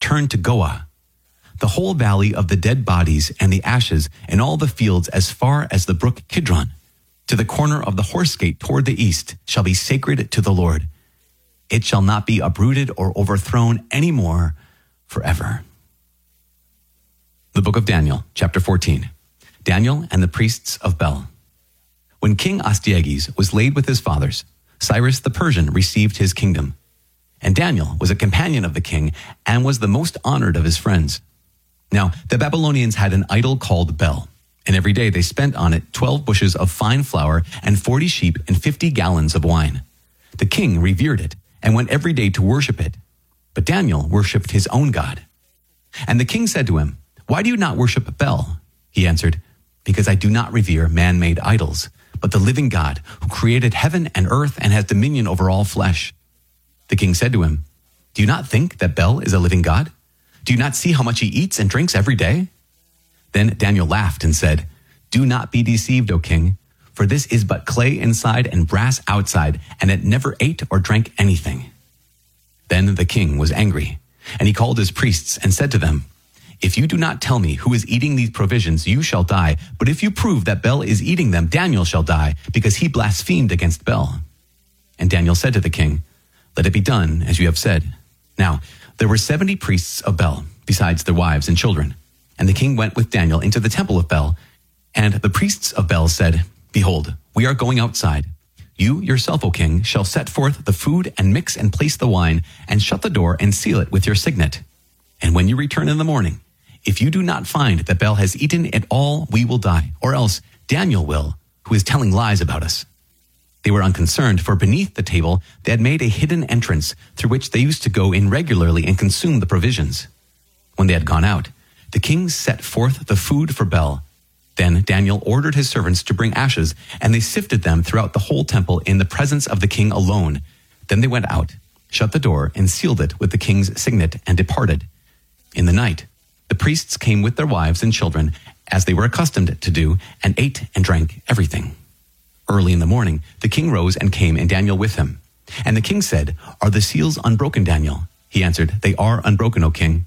returned to Goah. The whole valley of the dead bodies and the ashes and all the fields as far as the brook Kidron, to the corner of the horse gate toward the east, shall be sacred to the Lord. It shall not be uprooted or overthrown any more forever. The book of Daniel, chapter 14. Daniel and the priests of Bel. When King Astyages was laid with his fathers, Cyrus the Persian received his kingdom. And Daniel was a companion of the king and was the most honored of his friends. Now, the Babylonians had an idol called Bel, and every day they spent on it 12 bushels of fine flour and 40 sheep and 50 gallons of wine. The king revered it and went every day to worship it. But Daniel worshipped his own God. And the king said to him, "Why do you not worship Bel?" He answered, "Because I do not revere man-made idols, but the living God who created heaven and earth and has dominion over all flesh." The king said to him, "Do you not think that Bel is a living God? Do you not see how much he eats and drinks every day?" Then Daniel laughed and said, "Do not be deceived, O king, for this is but clay inside and brass outside, and it never ate or drank anything." Then the king was angry, and he called his priests and said to them, "If you do not tell me who is eating these provisions, you shall die. But if you prove that Bel is eating them, Daniel shall die, because he blasphemed against Bel." And Daniel said to the king, "Let it be done as you have said." Now, there were 70 priests of Bel, besides their wives and children. And the king went with Daniel into the temple of Bel. And the priests of Bel said, "Behold, we are going outside. You yourself, O king, shall set forth the food and mix and place the wine, and shut the door and seal it with your signet. And when you return in the morning, if you do not find that Bel has eaten it all, we will die, or else Daniel will, who is telling lies about us." They were unconcerned, for beneath the table they had made a hidden entrance through which they used to go in regularly and consume the provisions. When they had gone out, the king set forth the food for Bel. Then Daniel ordered his servants to bring ashes, and they sifted them throughout the whole temple in the presence of the king alone. Then they went out, shut the door, and sealed it with the king's signet, and departed. In the night, the priests came with their wives and children, as they were accustomed to do, and ate and drank everything. Early in the morning, the king rose and came, and Daniel with him. And the king said, "Are the seals unbroken, Daniel?" He answered, "They are unbroken, O king."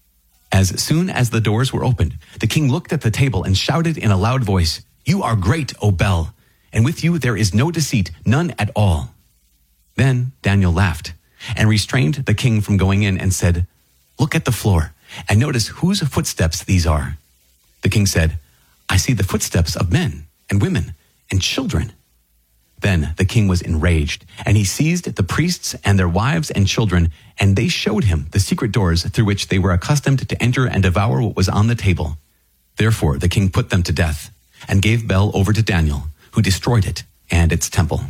As soon as the doors were opened, the king looked at the table and shouted in a loud voice, "You are great, O Bel, and with you there is no deceit, none at all." Then Daniel laughed and restrained the king from going in and said, "Look at the floor and notice whose footsteps these are." The king said, "I see the footsteps of men and women and children." Then the king was enraged, and he seized the priests and their wives and children, and they showed him the secret doors through which they were accustomed to enter and devour what was on the table. Therefore the king put them to death, and gave Bel over to Daniel, who destroyed it and its temple.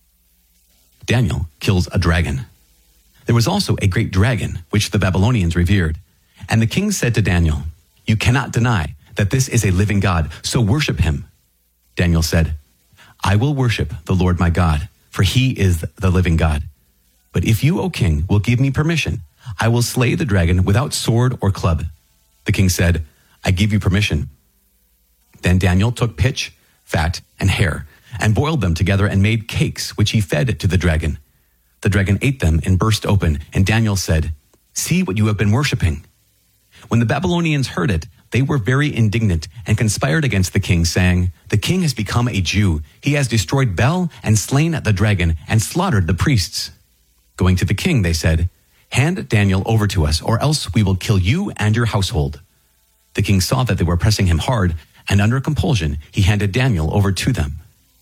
Daniel kills a dragon. There was also a great dragon, which the Babylonians revered. And the king said to Daniel, "You cannot deny that this is a living God, so worship him." Daniel said, "I will worship the Lord my God, for he is the living God. But if you, O king, will give me permission, I will slay the dragon without sword or club." The king said, "I give you permission." Then Daniel took pitch, fat, and hair, and boiled them together and made cakes, which he fed to the dragon. The dragon ate them and burst open, and Daniel said, "See what you have been worshiping." When the Babylonians heard it, they were very indignant and conspired against the king, saying, "The king has become a Jew. He has destroyed Bel and slain the dragon and slaughtered the priests." Going to the king, they said, "Hand Daniel over to us, or else we will kill you and your household." The king saw that they were pressing him hard, and under compulsion he handed Daniel over to them.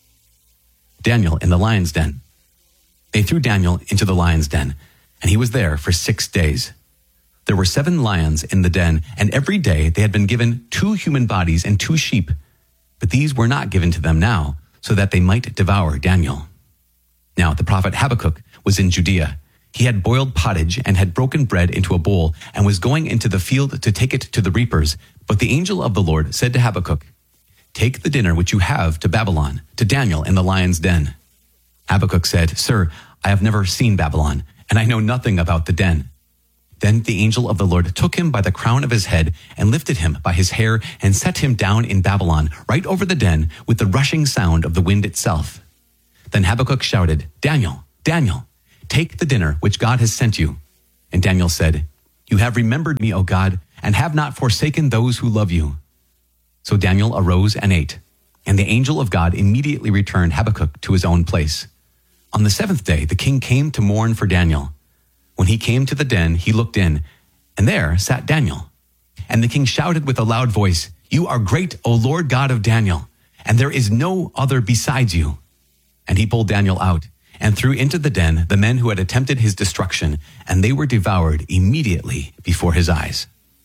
Daniel in the lion's den. They threw Daniel into the lion's den, and he was there for 6 days. There were 7 lions in the den, and every day they had been given 2 human bodies and 2 sheep. But these were not given to them now, so that they might devour Daniel. Now the prophet Habakkuk was in Judea. He had boiled pottage and had broken bread into a bowl, and was going into the field to take it to the reapers. But the angel of the Lord said to Habakkuk, "Take the dinner which you have to Babylon, to Daniel in the lion's den." Habakkuk said, "Sir, I have never seen Babylon, and I know nothing about the den." Then the angel of the Lord took him by the crown of his head and lifted him by his hair and set him down in Babylon, right over the den, with the rushing sound of the wind itself. Then Habakkuk shouted, "Daniel, Daniel, take the dinner which God has sent you." And Daniel said, You have remembered me, O God, and have not forsaken those who love you. So Daniel arose and ate, and the angel of God immediately returned Habakkuk to his own place. On the seventh day, the king came to mourn for Daniel. When he came to the den, he looked in, and there sat Daniel. And the king shouted with a loud voice, You are great, O Lord God of Daniel, and there is no other besides you. And he pulled Daniel out and threw into the den the men who had attempted his destruction, and they were devoured immediately before his eyes.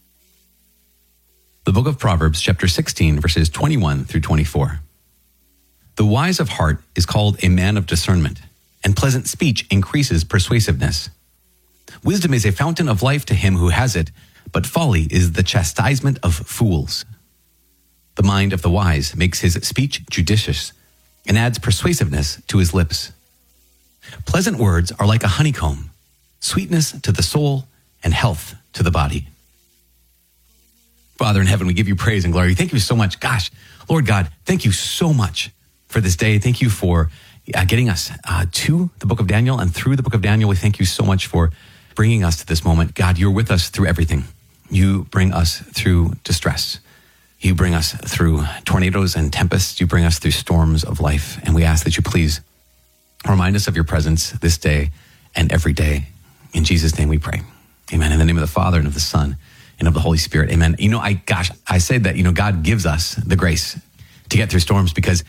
The book of Proverbs, chapter 16, verses 21 through 24. The wise of heart is called a man of discernment, and pleasant speech increases persuasiveness. Wisdom is a fountain of life to him who has it, but folly is the chastisement of fools. The mind of the wise makes his speech judicious, and adds persuasiveness to his lips. Pleasant words are like a honeycomb, sweetness to the soul and health to the body. Father in heaven, we give you praise and glory. Thank you so much. Gosh, Lord God, thank you so much for this day. Thank you for getting us to the book of Daniel and through the book of Daniel. We thank you so much for bringing us to this moment. God, you're with us through everything. You bring us through distress. You bring us through tornadoes and tempests. You bring us through storms of life. And we ask that you please remind us of your presence this day and every day. In Jesus' name we pray. Amen. In the name of the Father and of the Son and of the Holy Spirit. Amen. I said that, God gives us the grace to get through storms because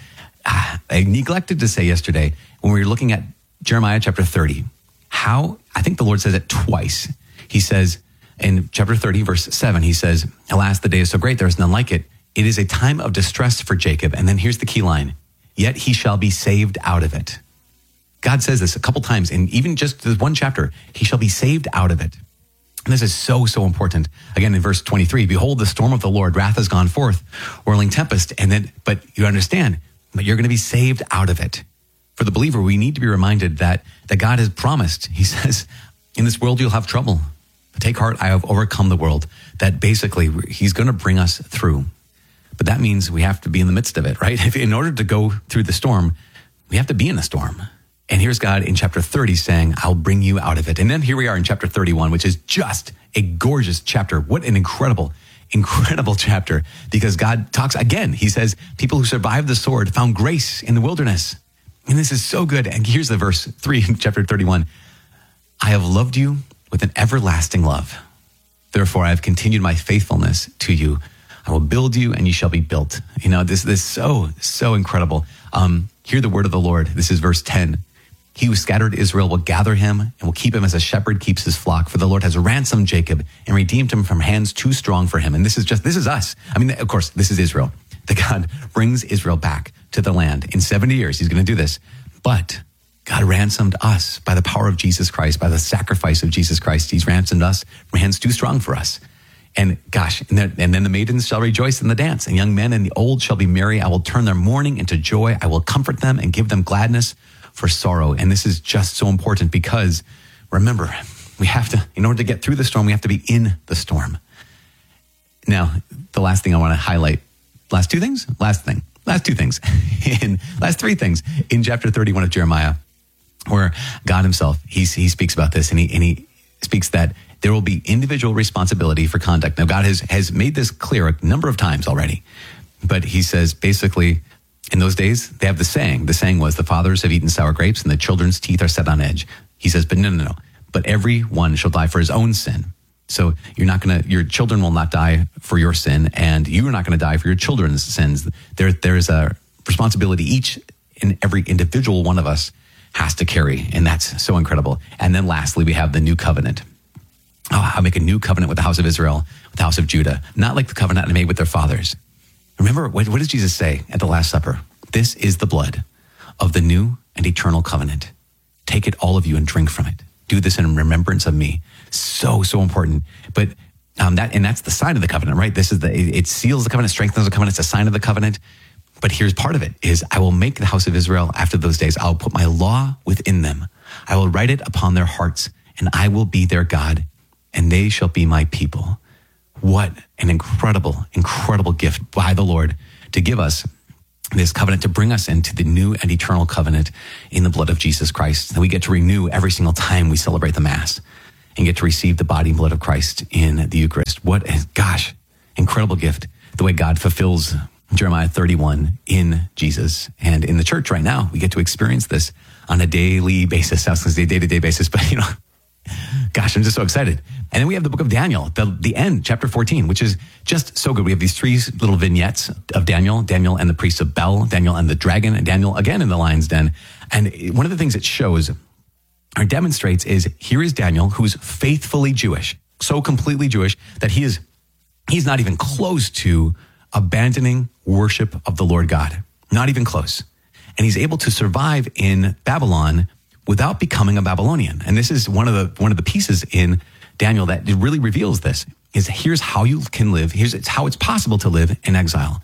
I neglected to say yesterday when we were looking at Jeremiah chapter 30, how I think the Lord says it twice. He says in chapter 30, verse 7, he says, Alas, the day is so great, there is none like it. It is a time of distress for Jacob. And then here's the key line, yet he shall be saved out of it. God says this a couple times, and even just this one chapter, he shall be saved out of it. And this is so, so important. Again, in verse 23, behold, the storm of the Lord, wrath has gone forth, whirling tempest. But you understand, but you're going to be saved out of it. For the believer, we need to be reminded that God has promised. He says, in this world, you'll have trouble. But take heart, I have overcome the world. That basically, he's going to bring us through. But that means we have to be in the midst of it, right? In order to go through the storm, we have to be in the storm. And here's God in chapter 30 saying, I'll bring you out of it. And then here we are in chapter 31, which is just a gorgeous chapter. What an incredible chapter, because God talks again. He says, people who survived the sword found grace in the wilderness. And this is so good. And here's the verse 3 in chapter 31. I have loved you with an everlasting love. Therefore, I have continued my faithfulness to you. I will build you and you shall be built. This is so incredible. Hear the word of the Lord. This is verse 10. He who scattered Israel will gather him and will keep him as a shepherd keeps his flock. For the Lord has ransomed Jacob and redeemed him from hands too strong for him. And this is us. Of course, this is Israel. That God brings Israel back to the land. In 70 years, he's going to do this. But God ransomed us by the power of Jesus Christ, by the sacrifice of Jesus Christ. He's ransomed us from hands too strong for us. And then the maidens shall rejoice in the dance, and young men and the old shall be merry. I will turn their mourning into joy. I will comfort them and give them gladness for sorrow. And this is just so important because, remember, we have to, in order to get through the storm, we have to be in the storm. Now, the last thing I want to highlight, last two things in chapter 31 of Jeremiah, where God himself, he speaks about this, and he speaks that there will be individual responsibility for conduct. Now, God has made this clear a number of times already, but he says basically in those days, they have the saying. The saying was, the fathers have eaten sour grapes and the children's teeth are set on edge. He says, but no. But every one shall die for his own sin. So your children will not die for your sin, and you are not going to die for your children's sins. There is a responsibility each and every individual one of us has to carry, and that's so incredible. And then lastly, we have the new covenant. I'll make a new covenant with the house of Israel, with the house of Judah, not like the covenant I made with their fathers. Remember, what does Jesus say at the Last Supper? This is the blood of the new and eternal covenant. Take it, all of you, and drink from it. Do this in remembrance of me. So important. But that's the sign of the covenant, right? It seals the covenant, strengthens the covenant. It's a sign of the covenant. But here's part of it is, I will make the house of Israel after those days. I'll put my law within them. I will write it upon their hearts, and I will be their God, and they shall be my people. What an incredible gift by the Lord to give us this covenant, to bring us into the new and eternal covenant in the blood of Jesus Christ that we get to renew every single time we celebrate the Mass. and get to receive the body and blood of Christ in the Eucharist. What a, gosh, incredible gift. The way God fulfills Jeremiah 31 in Jesus. And in the church right now, we get to experience this on a daily basis. I was going to say day-to-day basis, but gosh, I'm just so excited. And then we have the book of Daniel, the end, chapter 14, which is just so good. We have these three little vignettes of Daniel and the priest of Bel, Daniel and the dragon, and Daniel again in the lion's den. And one of the things it shows or demonstrates is here is Daniel, who's faithfully Jewish, so completely Jewish that he's not even close to abandoning worship of the Lord God, not even close. And he's able to survive in Babylon without becoming a Babylonian. And this is one of the pieces in Daniel that really reveals this, is here's how you can live. Here's how it's possible to live in exile.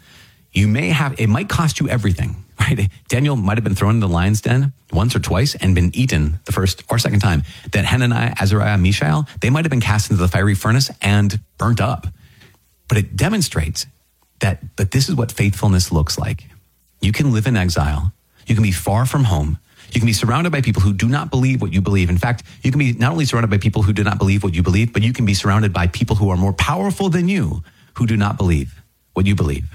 It might cost you everything, right? Daniel might have been thrown in the lion's den once or twice and been eaten the first or second time. Then Hananiah, Azariah, Mishael, they might have been cast into the fiery furnace and burnt up. But it demonstrates that this is what faithfulness looks like. You can live in exile. You can be far from home. You can be surrounded by people who do not believe what you believe. In fact, you can be not only surrounded by people who do not believe what you believe, but you can be surrounded by people who are more powerful than you who do not believe what you believe.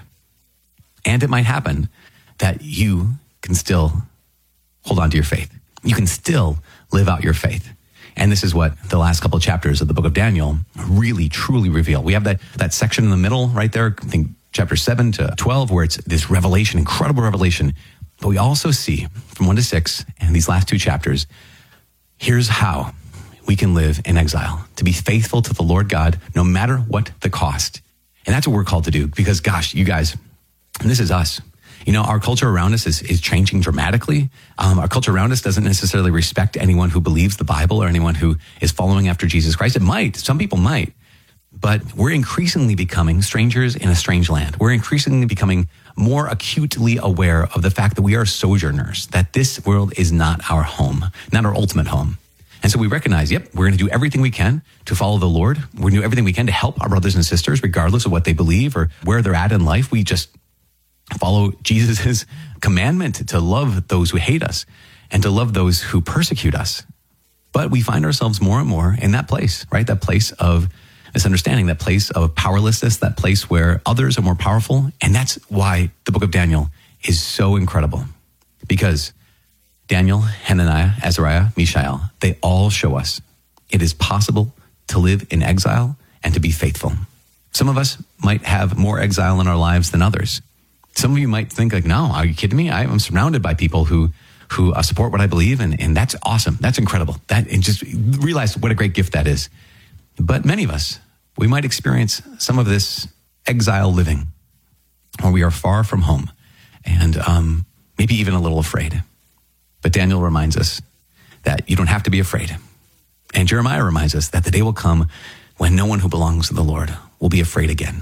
And it might happen that you can still hold on to your faith. You can still live out your faith. And this is what the last couple of chapters of the book of Daniel really, truly reveal. We have that section in the middle right there, I think chapter 7 to 12, where it's this revelation, incredible revelation. But we also see from 1 to 6 and these last two chapters, here's how we can live in exile, to be faithful to the Lord God, no matter what the cost. And that's what we're called to do because, gosh, you guys, and this is us. Our culture around us is changing dramatically. Our culture around us doesn't necessarily respect anyone who believes the Bible or anyone who is following after Jesus Christ. It might. Some people might. But we're increasingly becoming strangers in a strange land. We're increasingly becoming more acutely aware of the fact that we are sojourners, that this world is not our home, not our ultimate home. And so we recognize, we're going to do everything we can to follow the Lord. We're going to do everything we can to help our brothers and sisters, regardless of what they believe or where they're at in life. We just follow Jesus' commandment to love those who hate us and to love those who persecute us. But we find ourselves more and more in that place, right? That place of misunderstanding, that place of powerlessness, that place where others are more powerful. And that's why the book of Daniel is so incredible. Because Daniel, Hananiah, Azariah, Mishael, they all show us it is possible to live in exile and to be faithful. Some of us might have more exile in our lives than others. Some of you might think like, no, are you kidding me? I'm surrounded by people who support what I believe. And that's awesome. That's incredible. And just realize what a great gift that is. But many of us, we might experience some of this exile living where we are far from home and maybe even a little afraid. But Daniel reminds us that you don't have to be afraid. And Jeremiah reminds us that the day will come when no one who belongs to the Lord will be afraid again.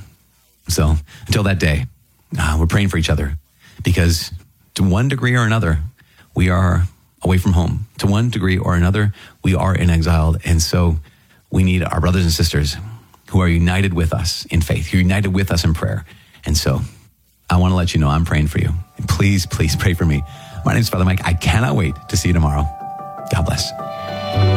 So until that day, we're praying for each other because to one degree or another, we are away from home. To one degree or another, we are in exile. And so we need our brothers and sisters who are united with us in faith, who are united with us in prayer. And so I want to let you know I'm praying for you. And please, please pray for me. My name is Father Mike. I cannot wait to see you tomorrow. God bless.